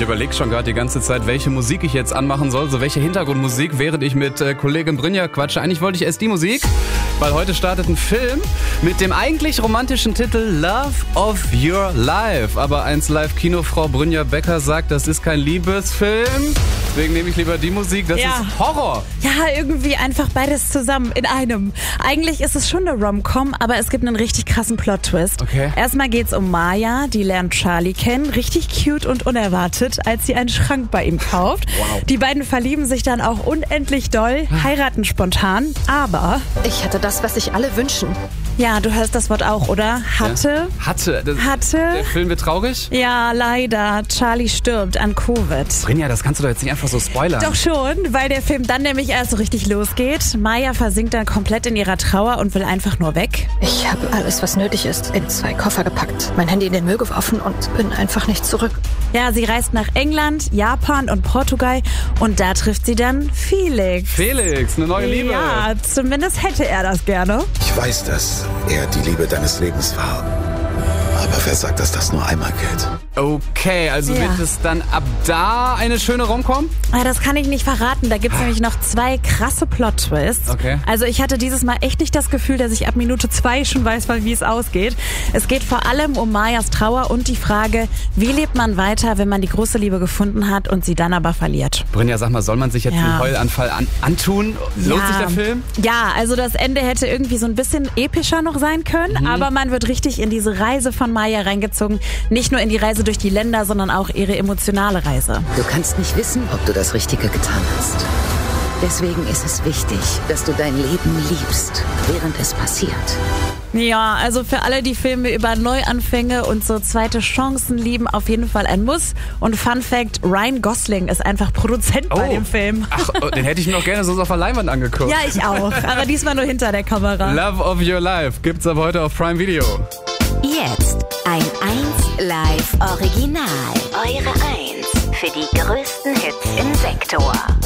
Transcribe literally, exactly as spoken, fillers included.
überlege schon gerade die ganze Zeit, welche Musik ich jetzt anmachen soll, so welche Hintergrundmusik, während ich mit äh, Kollegin Brynja quatsche. Eigentlich wollte ich erst die Musik, weil heute startet ein Film mit dem eigentlich romantischen Titel Love of Your Life. Aber eins Live-Kinofrau Brynja Becker sagt, das ist kein Liebesfilm. Deswegen nehme ich lieber die Musik, das Ja. ist Horror. Ja, irgendwie einfach beides zusammen in einem. Eigentlich ist es schon eine Rom-Com, aber es gibt einen richtig krassen Plot-Twist. Okay. Erstmal geht's um Maya, die lernt Charlie kennen. Richtig cute und unerwartet, als sie einen Schrank bei ihm kauft. Wow. Die beiden verlieben sich dann auch unendlich doll, heiraten spontan, aber... Ich hatte das, was sich alle wünschen. Ja, du hörst das Wort auch, oder? Hatte? Ja. Hatte. Das, Hatte? Der Film wird traurig? Ja, leider. Charlie stirbt an Covid. Brynja, das kannst du doch jetzt nicht einfach so spoilern. Doch schon, weil der Film dann nämlich erst so richtig losgeht. Maya versinkt dann komplett in ihrer Trauer und will einfach nur weg. Ich habe alles, was nötig ist, in zwei Koffer gepackt, mein Handy in den Müll geworfen und bin einfach nicht zurück. Ja, sie reist nach England, Japan und Portugal und da trifft sie dann Felix. Felix, eine neue Liebe. Ja, zumindest hätte er das gerne. Ich weiß, dass er die Liebe deines Lebens war. Aber wer sagt, dass das nur einmal gilt? Okay, also Ja. wird es dann ab da eine schöne Rom-Com? Ja, das kann ich nicht verraten. Da gibt's nämlich noch zwei krasse Plot-Twists. Okay. Also ich hatte dieses Mal echt nicht das Gefühl, dass ich ab Minute zwei schon weiß, wie es ausgeht. Es geht vor allem um Mayas Trauer und die Frage, wie lebt man weiter, wenn man die große Liebe gefunden hat und sie dann aber verliert. Brynja, sag mal, soll man sich jetzt Ja. einen Heulanfall an, antun? Lohnt Ja. sich der Film? Ja, also das Ende hätte irgendwie so ein bisschen epischer noch sein können, Mhm. aber man wird richtig in diese Reise von Maya reingezogen. Nicht nur in die Reise durch die Länder, sondern auch ihre emotionale Reise. Du kannst nicht wissen, ob du das Richtige getan hast. Deswegen ist es wichtig, dass du dein Leben liebst, während es passiert. Ja, also für alle, die Filme über Neuanfänge und so zweite Chancen lieben, auf jeden Fall ein Muss. Und Fun Fact, Ryan Gosling ist einfach Produzent bei dem Film. Ach, oh, den hätte ich mir auch gerne so auf der Leinwand angeguckt. Ja, ich auch. Aber diesmal nur hinter der Kamera. Love of Your Life gibt's ab heute auf Prime Video. Jetzt ein eins Live Original. Eure eins für die größten Hits im Sektor.